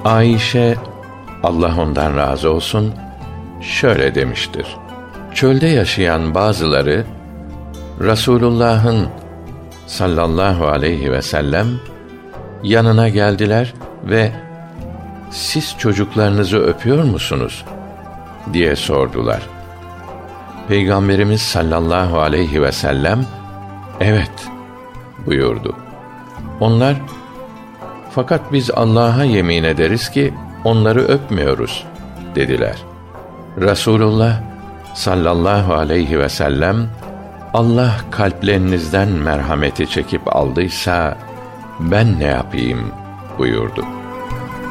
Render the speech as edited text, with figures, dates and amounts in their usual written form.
Ayşe, Allah ondan razı olsun, şöyle demiştir: çölde yaşayan bazıları Resulullah'ın sallallahu aleyhi ve sellem yanına geldiler ve "Siz çocuklarınızı öpüyor musunuz?" diye sordular. Peygamberimiz sallallahu aleyhi ve sellem "Evet" buyurdu. Onlar, "Fakat biz Allah'a yemin ederiz ki onları öpmüyoruz" dediler. Resulullah sallallahu aleyhi ve sellem, "Allah kalplerinizden merhameti çekip aldıysa ben ne yapayım?" buyurdu.